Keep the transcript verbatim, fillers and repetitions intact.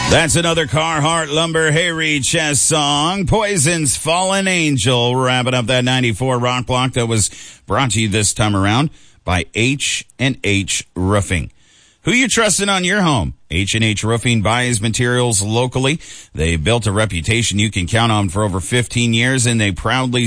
That's another Carhartt Lumber Harry Chess song. Poison's Fallen Angel, wrapping up that ninety-four rock block that was brought to you this time around by H and H Roofing. Who you trusting on your home? H and H Roofing buys materials locally. They built a reputation you can count on for over fifteen years, and they proudly